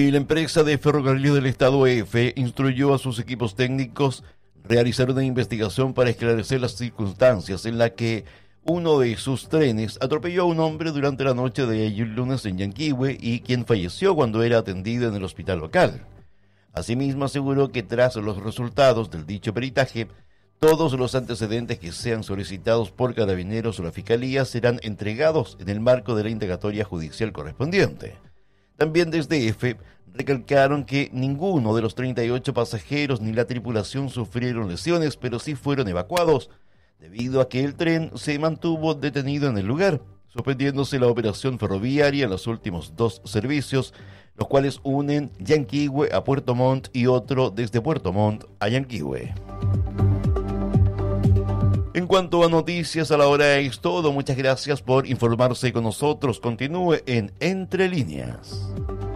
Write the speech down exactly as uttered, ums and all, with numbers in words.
Y la empresa de ferrocarriles del Estado E F instruyó a sus equipos técnicos realizar una investigación para esclarecer las circunstancias en las que uno de sus trenes atropelló a un hombre durante la noche de ayer lunes en Yanquihue y quien falleció cuando era atendido en el hospital local. Asimismo, aseguró que tras los resultados del dicho peritaje, todos los antecedentes que sean solicitados por Carabineros o la Fiscalía serán entregados en el marco de la indagatoria judicial correspondiente. También desde E F recalcaron que ninguno de los treinta y ocho pasajeros ni la tripulación sufrieron lesiones, pero sí fueron evacuados, debido a que el tren se mantuvo detenido en el lugar, suspendiéndose la operación ferroviaria en los últimos dos servicios, los cuales unen Yanquihue a Puerto Montt y otro desde Puerto Montt a Yanquihue. En cuanto a noticias a la hora es todo. Muchas gracias por informarse con nosotros. Continúe en Entre Líneas.